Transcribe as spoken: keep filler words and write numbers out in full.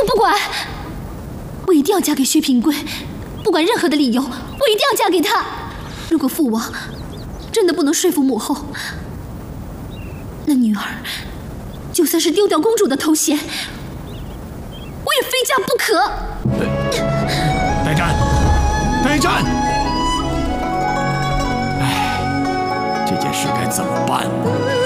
我不管，我一定要嫁给薛平贵，不管任何的理由，我一定要嫁给他。如果父王真的不能说服母后，那女儿就算是丢掉公主的头衔，我也非嫁不可。 待战，待战！哎，这件事该怎么办呢？